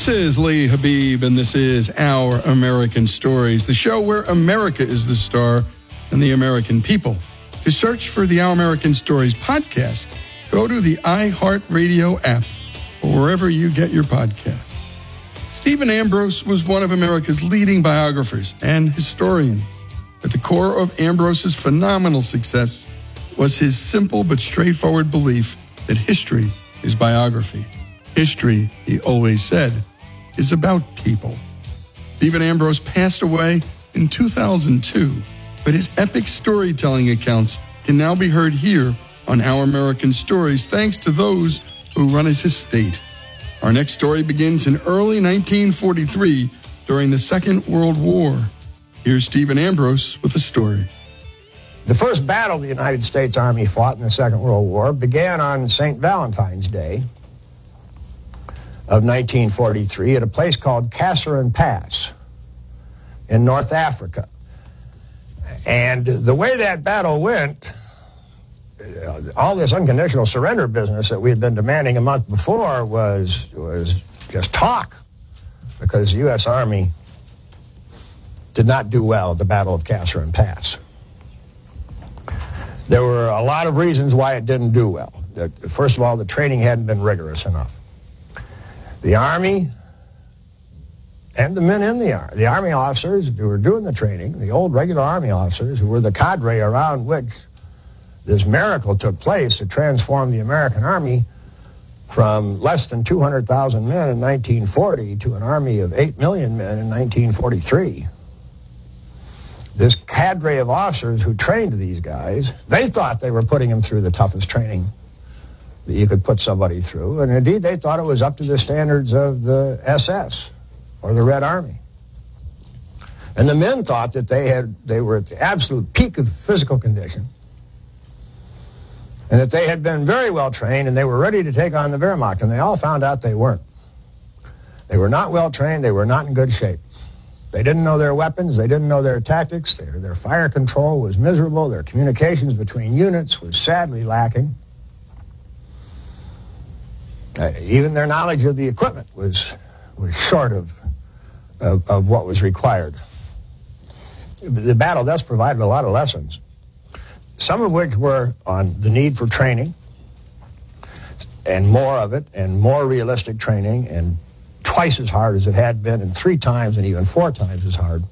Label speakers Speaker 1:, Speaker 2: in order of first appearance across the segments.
Speaker 1: This is Lee Habib, and this is Our American Stories, the show where America is the star and the American people. To search for the Our American Stories podcast, go to the iHeartRadio app or wherever you get your podcasts. Stephen Ambrose was one of America's leading biographers and historians. At the core of Ambrose's phenomenal success was his simple but straightforward belief that history is biography. History, he always said, is about people. Stephen Ambrose passed away in 2002, but his epic storytelling accounts can now be heard here on Our American Stories thanks to those who run his estate. Our next story begins in early 1943 during the Second World War. Here's Stephen Ambrose with the story.
Speaker 2: The first battle the United States Army fought in the Second World War began on St. Valentine's Day of 1943 at a place called Kasserine Pass in North Africa. And the way that battle went, all this unconditional surrender business that we had been demanding a month before was just talk, because the U.S. Army did not do well at the Battle of Kasserine Pass. There were a lot of reasons why it didn't do well. First of all, the training hadn't been rigorous enough. The Army and the men in the Army officers who were doing the training, the old regular Army officers who were the cadre around which this miracle took place to transform the American Army from less than 200,000 men in 1940 to an army of 8 million men in 1943. This cadre of officers who trained these guys, they thought they were putting them through the toughest training that you could put somebody through, and indeed they thought it was up to the standards of the SS or the Red Army. And the men thought that they were at the absolute peak of physical condition, and that they had been very well trained and they were ready to take on the Wehrmacht, and they all found out they weren't. They were not well trained, they were not in good shape. They didn't know their weapons, they didn't know their tactics, their fire control was miserable, their communications between units was sadly lacking. Even their knowledge of the equipment was short of what was required. The battle thus provided a lot of lessons, some of which were on the need for training, and more of it, and more realistic training, and twice as hard as it had been, and 3 times and even 4 times as hard.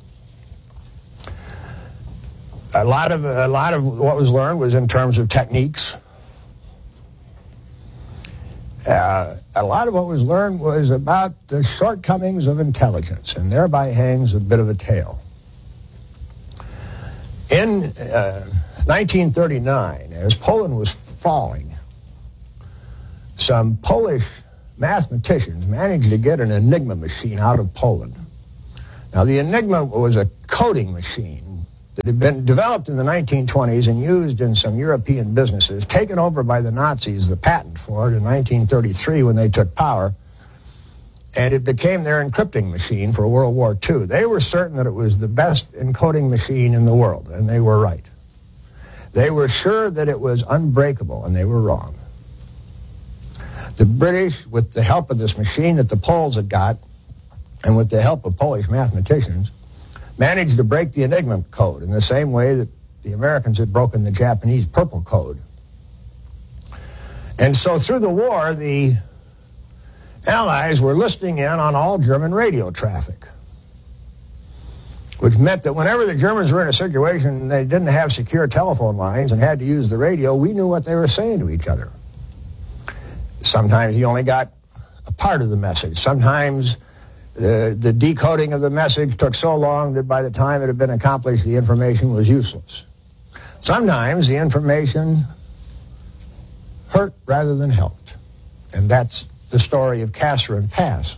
Speaker 2: A lot of what was learned was in terms of techniques. A lot of what was learned was about the shortcomings of intelligence, and thereby hangs a bit of a tale. In 1939, as Poland was falling, some Polish mathematicians managed to get an Enigma machine out of Poland. Now, the Enigma was a coding machine that had been developed in the 1920s and used in some European businesses, taken over by the Nazis, the patent for it, in 1933 when they took power, and it became their encrypting machine for World War II. They were certain that it was the best encoding machine in the world, and they were right. They were sure that it was unbreakable, and they were wrong. The British, with the help of this machine that the Poles had got, and with the help of Polish mathematicians, managed to break the Enigma code in the same way that the Americans had broken the Japanese purple code. And so through the war, the Allies were listening in on all German radio traffic, which meant that whenever the Germans were in a situation they didn't have secure telephone lines and had to use the radio, we knew what they were saying to each other. Sometimes you only got a part of the message. Sometimes the decoding of the message took so long that by the time it had been accomplished, the information was useless. Sometimes the information hurt rather than helped. And that's the story of Kasserine Pass.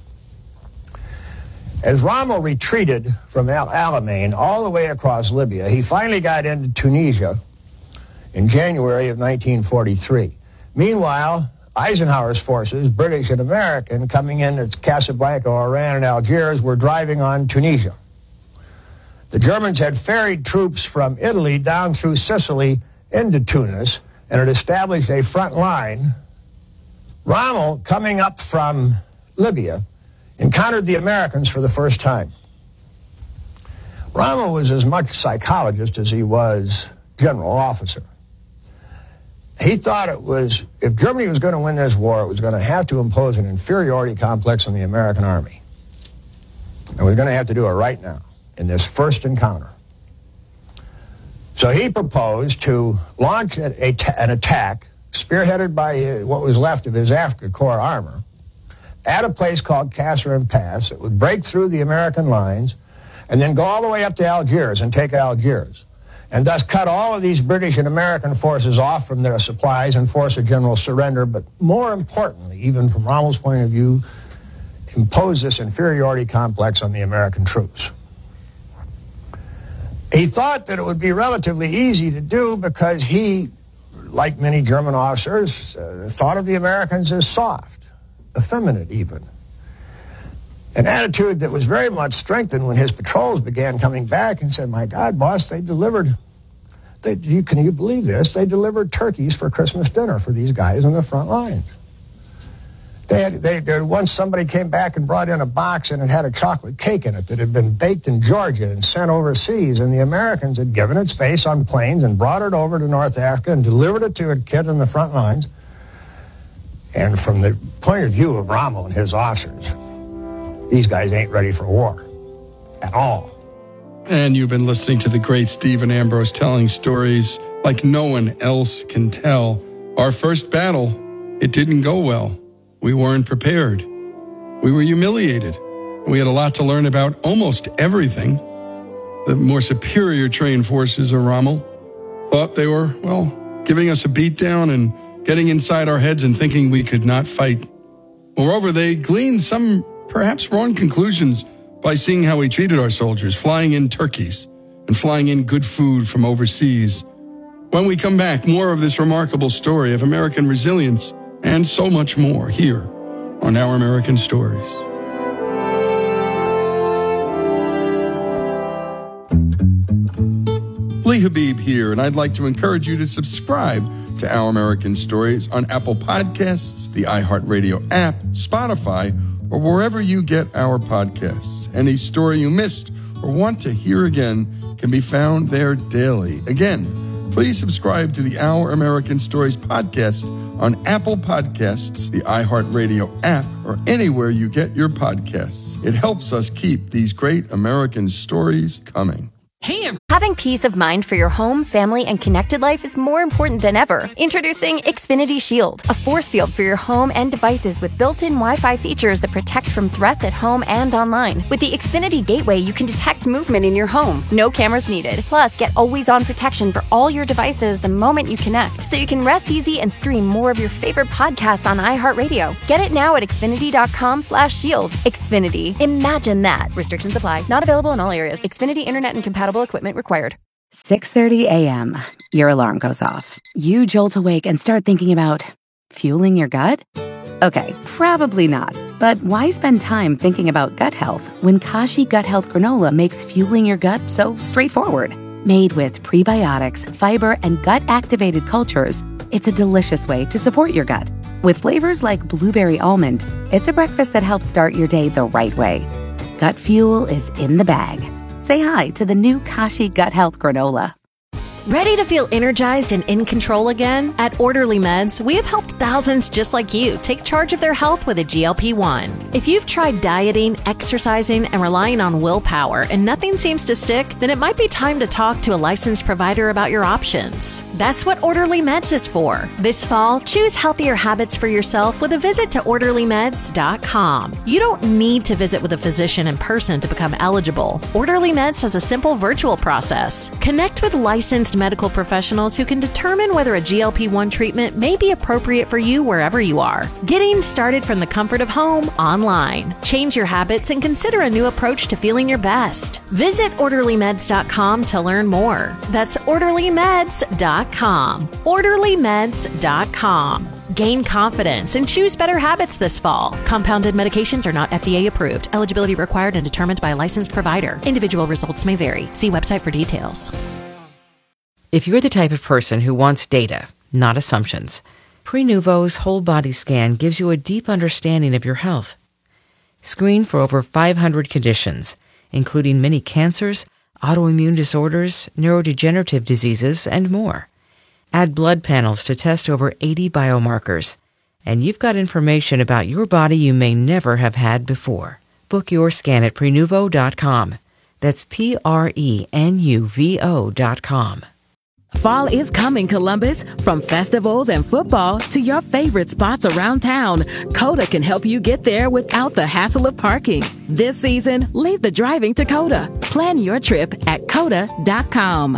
Speaker 2: As Rommel retreated from El Alamein all the way across Libya, he finally got into Tunisia in January of 1943. Meanwhile, Eisenhower's forces, British and American, coming in at Casablanca, Oran, and Algiers, were driving on Tunisia. The Germans had ferried troops from Italy down through Sicily into Tunis and had established a front line. Rommel, coming up from Libya, encountered the Americans for the first time. Rommel was as much psychologist as he was general officer. He thought if Germany was going to win this war, it was going to have to impose an inferiority complex on the American army. And we're going to have to do it right now, in this first encounter. So he proposed to launch an attack, spearheaded by what was left of his Afrika Korps armor, at a place called Kasserine Pass. It would break through the American lines and then go all the way up to Algiers and take Algiers, and thus cut all of these British and American forces off from their supplies and force a general surrender, but more importantly, even from Rommel's point of view, impose this inferiority complex on the American troops. He thought that it would be relatively easy to do because he, like many German officers, thought of the Americans as soft, effeminate even. An attitude that was very much strengthened when his patrols began coming back and said, my God, boss, can you believe this? They delivered turkeys for Christmas dinner for these guys on the front lines. Once somebody came back and brought in a box and it had a chocolate cake in it that had been baked in Georgia and sent overseas, and the Americans had given it space on planes and brought it over to North Africa and delivered it to a kid on the front lines. And from the point of view of Rommel and his officers, these guys ain't ready for war at all.
Speaker 1: And you've been listening to the great Stephen Ambrose telling stories like no one else can tell. Our first battle, it didn't go well. We weren't prepared. We were humiliated. We had a lot to learn about almost everything. The more superior trained forces of Rommel thought they were, giving us a beatdown and getting inside our heads and thinking we could not fight. Moreover, they gleaned some perhaps wrong conclusions by seeing how we treated our soldiers, flying in turkeys and flying in good food from overseas. When we come back, more of this remarkable story of American resilience and so much more here on Our American Stories. Lee Habib here, and I'd like to encourage you to subscribe to Our American Stories on Apple Podcasts, the iHeartRadio app, Spotify, or wherever you get our podcasts. Any story you missed or want to hear again can be found there daily. Again, please subscribe to the Our American Stories podcast on Apple Podcasts, the iHeartRadio app, or anywhere you get your podcasts. It helps us keep these great American stories coming.
Speaker 3: Hey, having peace of mind for your home, family, and connected life is more important than ever. Introducing Xfinity Shield, a force field for your home and devices with built-in Wi-Fi features that protect from threats at home and online. With the Xfinity Gateway, you can detect movement in your home. No cameras needed. Plus, get always-on protection for all your devices the moment you connect, so you can rest easy and stream more of your favorite podcasts on iHeartRadio. Get it now at Xfinity.com/shield. Xfinity. Imagine that. Restrictions apply. Not available in all areas. Xfinity Internet and compatible equipment required.
Speaker 4: 6:30 a.m. Your alarm goes off. You jolt awake and start thinking about fueling your gut? Okay, probably not. But why spend time thinking about gut health when Kashi Gut Health Granola makes fueling your gut so straightforward? Made with prebiotics, fiber, and gut-activated cultures, it's a delicious way to support your gut. With flavors like blueberry almond, it's a breakfast that helps start your day the right way. Gut fuel is in the bag. Say hi to the new Kashi Gut Health Granola.
Speaker 5: Ready to feel energized and in control again? At Orderly Meds, we have helped thousands just like you take charge of their health with a GLP-1. If you've tried dieting, exercising, and relying on willpower and nothing seems to stick, then it might be time to talk to a licensed provider about your options. That's what Orderly Meds is for. This fall, choose healthier habits for yourself with a visit to OrderlyMeds.com. You don't need to visit with a physician in person to become eligible. Orderly Meds has a simple virtual process. Connect with licensed medical professionals who can determine whether a GLP-1 treatment may be appropriate for you wherever you are. Getting started from the comfort of home online. Change your habits and consider a new approach to feeling your best. Visit OrderlyMeds.com to learn more. That's OrderlyMeds.com. OrderlyMeds.com. Gain confidence and choose better habits this fall. Compounded medications are not FDA approved. Eligibility required and determined by a licensed provider. Individual results may vary. See website for details.
Speaker 6: If you're the type of person who wants data, not assumptions, Prenuvo's whole body scan gives you a deep understanding of your health. Screen for over 500 conditions, including many cancers, autoimmune disorders, neurodegenerative diseases, and more. Add blood panels to test over 80 biomarkers. And you've got information about your body you may never have had before. Book your scan at Prenuvo.com. That's Prenuvo.com.
Speaker 7: Fall is coming, Columbus. From festivals and football to your favorite spots around town, Coda can help you get there without the hassle of parking. This season, leave the driving to Coda. Plan your trip at Coda.com.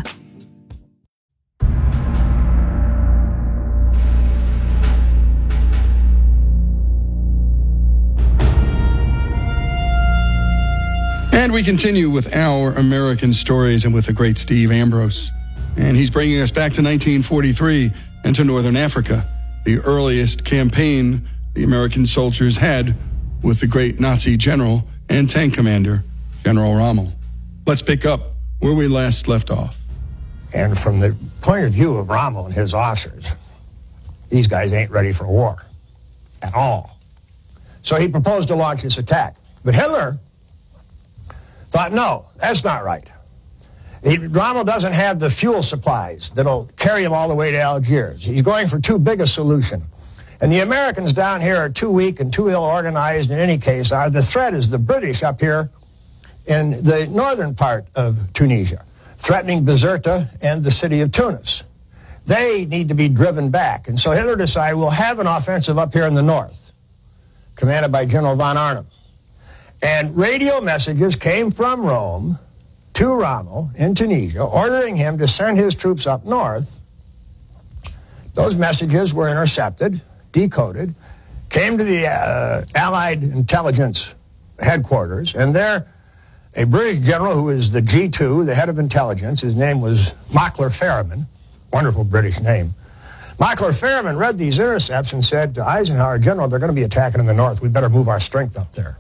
Speaker 1: And we continue with our American stories and with the great Steve Ambrose. And he's bringing us back to 1943 and to Northern Africa, the earliest campaign the American soldiers had with the great Nazi general and tank commander, General Rommel. Let's pick up where we last left off.
Speaker 2: And from the point of view of Rommel and his officers, these guys ain't ready for war at all. So he proposed to launch this attack. But Hitler thought, no, that's not right. Rommel doesn't have the fuel supplies that'll carry him all the way to Algiers. He's going for too big a solution. And the Americans down here are too weak and too ill-organized in any case. The threat is the British up here in the northern part of Tunisia, threatening Bizerta and the city of Tunis. They need to be driven back. And so Hitler decided we'll have an offensive up here in the north, commanded by General von Arnim. And radio messages came from Rome to Rommel in Tunisia, ordering him to send his troops up north. Those messages were intercepted, decoded, came to the Allied intelligence headquarters, and there a British general who was the G2, the head of intelligence, his name was Mockler Ferriman, wonderful British name. Mockler Ferriman read these intercepts and said to Eisenhower, General, they're going to be attacking in the north. We better move our strength up there.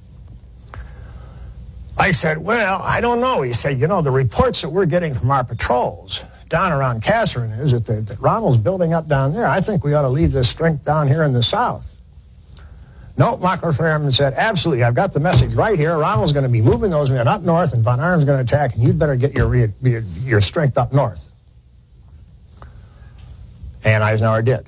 Speaker 2: I said, well, I don't know. He said, the reports that we're getting from our patrols down around Kasserine is that Rommel's building up down there. I think we ought to leave this strength down here in the south. No, Mockler Ferriman said, absolutely. I've got the message right here. Rommel's going to be moving those men up north, and von Arnim's going to attack, and you'd better get your strength up north. And Eisenhower did.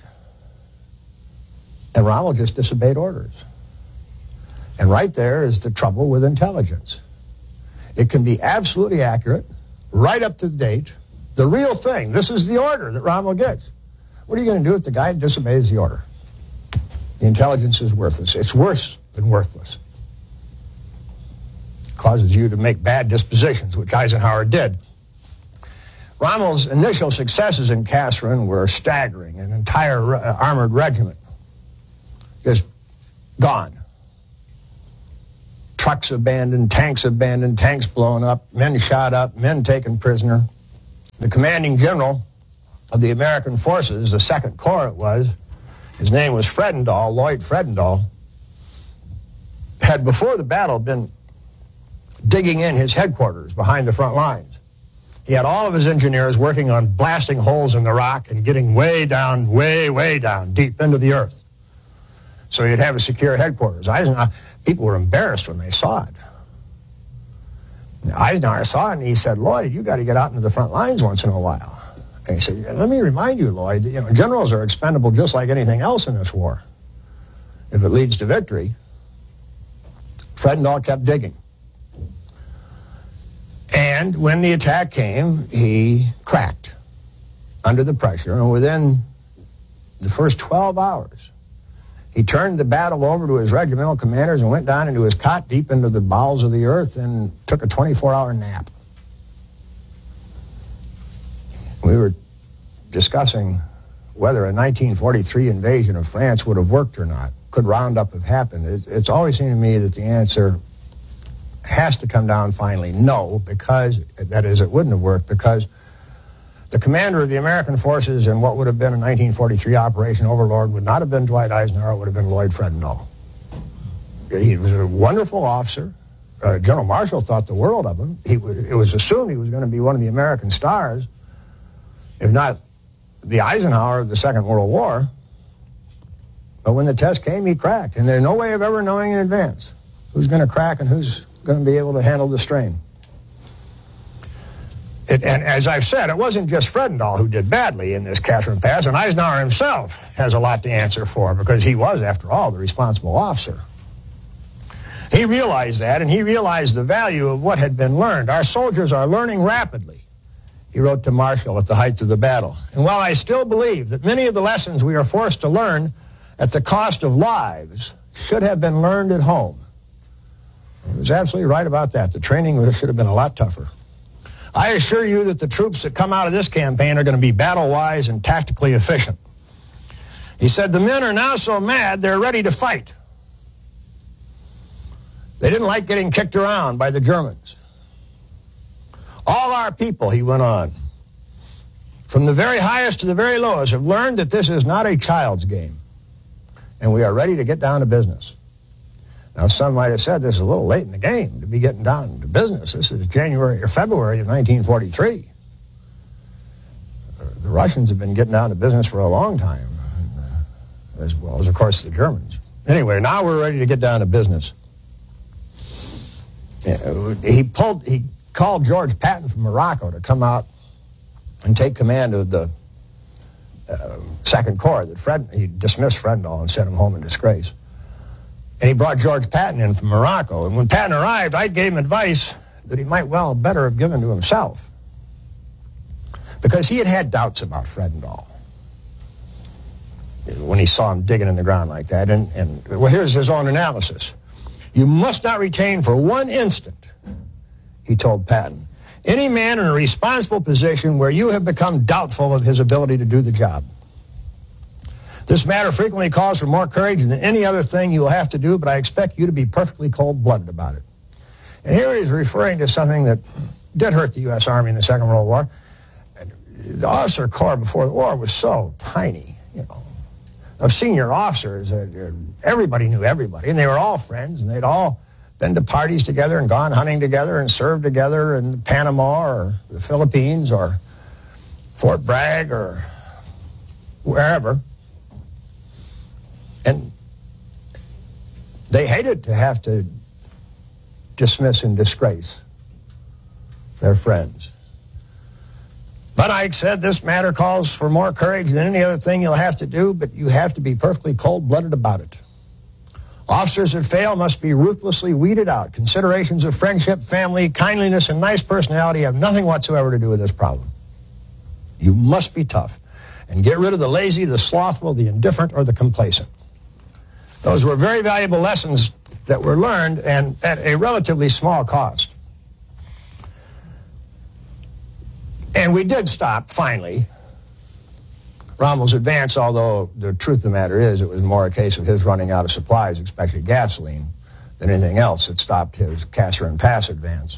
Speaker 2: And Rommel just disobeyed orders. And right there is the trouble with intelligence. It can be absolutely accurate, right up to date, the real thing. This is the order that Rommel gets. What are you going to do if the guy disobeys the order? The intelligence is worthless. It's worse than worthless. It causes you to make bad dispositions, which Eisenhower did. Rommel's initial successes in Kasserine were staggering. An entire armored regiment just gone. Trucks abandoned, tanks blown up, men shot up, men taken prisoner. The commanding general of the American forces, the Second Corps it was, his name was Fredendall, Lloyd Fredendall, had before the battle been digging in his headquarters behind the front lines. He had all of his engineers working on blasting holes in the rock and getting way down, way down, deep into the earth. So he'd have a secure headquarters. People were embarrassed when they saw it. Eisenhower saw it and he said, Lloyd, you got to get out into the front lines once in a while. And he said, let me remind you, Lloyd, generals are expendable just like anything else in this war. If it leads to victory, Fredendall kept digging. And when the attack came, he cracked under the pressure. And within the first 12 hours, he turned the battle over to his regimental commanders and went down into his cot deep into the bowels of the earth and took a 24-hour nap. We were discussing whether a 1943 invasion of France would have worked or not. Could Roundup have happened? It's always seemed to me that the answer has to come down finally no, because, that is, it wouldn't have worked, because the commander of the American forces in what would have been a 1943 Operation Overlord would not have been Dwight Eisenhower, it would have been Lloyd Fredendall. He was a wonderful officer. General Marshall thought the world of him. It was assumed he was going to be one of the American stars, if not the Eisenhower of the Second World War. But when the test came, he cracked. And there's no way of ever knowing in advance. who's going to crack and who's going to be able to handle the strain. And as I've said, it wasn't just Fredendall who did badly in this Catherine Pass, and Eisenhower himself has a lot to answer for because he was, after all, the responsible officer. He realized that, and he realized the value of what had been learned. Our soldiers are learning rapidly, he wrote to Marshall at the height of the battle. And while I still believe that many of the lessons we are forced to learn at the cost of lives should have been learned at home. He was absolutely right about that. The training should have been a lot tougher. I assure you that the troops that come out of this campaign are going to be battle-wise and tactically efficient. He said, the men are now so mad they're ready to fight. They didn't like getting kicked around by the Germans. All our people, he went on, from the very highest to the very lowest, have learned that this is not a child's game, and we are ready to get down to business. Now, some might have said this is a little late in the game to be getting down to business. This is January or February of 1943. The Russians have been getting down to business for a long time, as well as, of course, the Germans. Anyway, now we're ready to get down to business. He called George Patton from Morocco to come out and take command of the Second Corps. He dismissed Fredendall and sent him home in disgrace. And he brought George Patton in from Morocco. And when Patton arrived, I gave him advice that he might well better have given to himself, because he had had doubts about Fredendall when he saw him digging in the ground like that. And well, here's his own analysis. You must not retain for one instant, he told Patton, any man in a responsible position where you have become doubtful of his ability to do the job. This matter frequently calls for more courage than any other thing you will have to do, but I expect you to be perfectly cold-blooded about it. And here he's referring to something that did hurt the U.S. Army in the Second World War. The officer corps before the war was so tiny, of senior officers. Everybody knew everybody, and they were all friends, and they'd all been to parties together and gone hunting together and served together in Panama or the Philippines or Fort Bragg or wherever. And they hated to have to dismiss and disgrace their friends. But Ike said, this matter calls for more courage than any other thing you'll have to do, but you have to be perfectly cold-blooded about it. Officers that fail must be ruthlessly weeded out. Considerations of friendship, family, kindliness, and nice personality have nothing whatsoever to do with this problem. You must be tough and get rid of the lazy, the slothful, the indifferent, or the complacent. Those were very valuable lessons that were learned, and at a relatively small cost. And we did stop, finally, Rommel's advance, although the truth of the matter is it was more a case of his running out of supplies, especially gasoline, than anything else. It stopped his Kasserine Pass advance.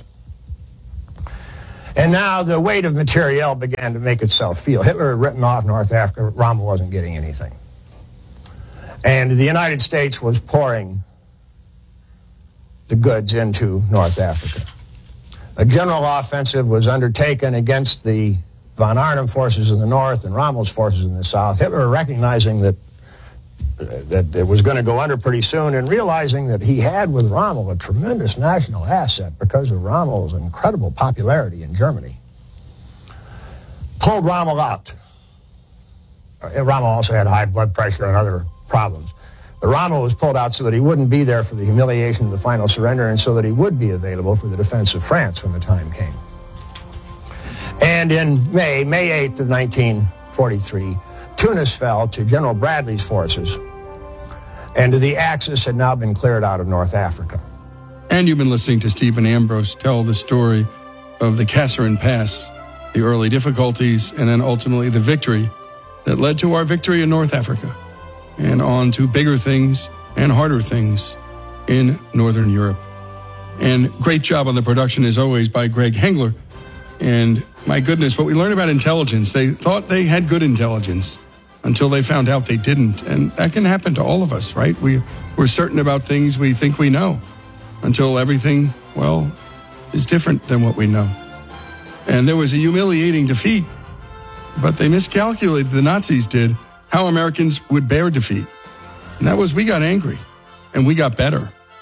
Speaker 2: And now the weight of materiel began to make itself feel. Hitler had written off North Africa. Rommel wasn't getting anything. And the United States was pouring the goods into North Africa. A general offensive was undertaken against the von Arnim forces in the north and Rommel's forces in the south. Hitler, recognizing that it was going to go under pretty soon, and realizing that he had with Rommel a tremendous national asset because of Rommel's incredible popularity in Germany, pulled Rommel out. Rommel also had high blood pressure and other problems. But Rommel was pulled out so that he wouldn't be there for the humiliation of the final surrender, and so that he would be available for the defense of France when the time came. And in May 8th of 1943, Tunis fell to General Bradley's forces, and the Axis had now been cleared out of North Africa.
Speaker 1: And you've been listening to Stephen Ambrose tell the story of the Kasserine Pass, the early difficulties, and then ultimately the victory that led to our victory in North Africa, and on to bigger things and harder things in Northern Europe. And great job on the production, as always, by Greg Hengler. And my goodness, what we learned about intelligence, they thought they had good intelligence until they found out they didn't. And that can happen to all of us, right? We're certain about things we think we know until everything, well, is different than what we know. And there was a humiliating defeat, but they miscalculated, the Nazis did, how Americans would bear defeat. And that was, we got angry and we got better.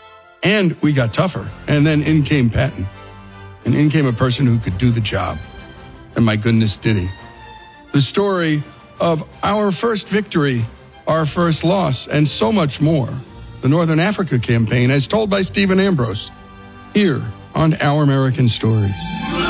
Speaker 1: And we got tougher. And then in came Patton. And in came a person who could do the job. And my goodness, did he. The story of our first victory, our first loss, and so much more. The Northern Africa campaign, as told by Stephen Ambrose, here on Our American Stories.